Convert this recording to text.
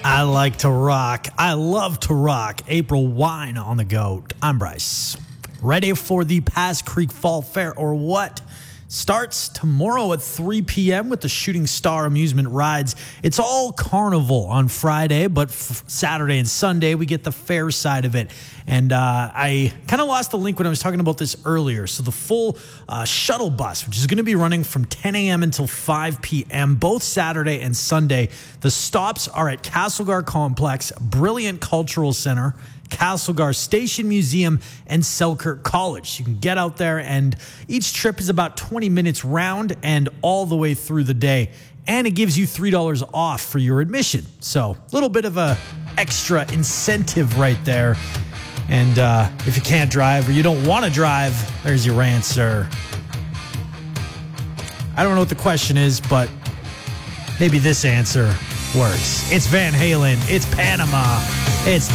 I like to rock. I love to rock. April Wine on the go. I'm Bryce. Ready for the Pass Creek Fall Fair or what? Starts tomorrow at 3 p.m. with the Shooting Star Amusement Rides. It's all carnival on Friday, but Saturday and Sunday we get the fair side of it. And I kind of lost the link when I was talking about this earlier. So the full shuttle bus, which is going to be running from 10 a.m. until 5 p.m., both Saturday and Sunday. The stops are at Castlegar Complex, Brilliant Cultural Center, Castlegar Station Museum, and Selkirk College. You can get out there, and each trip is about 20 minutes round and all the way through the day. And it gives you $3 off for your admission. So a little bit of a extra incentive right there. And if you can't drive or you don't want to drive, there's your answer. I don't know what the question is, but maybe this answer works. It's Van Halen. It's Panama. It's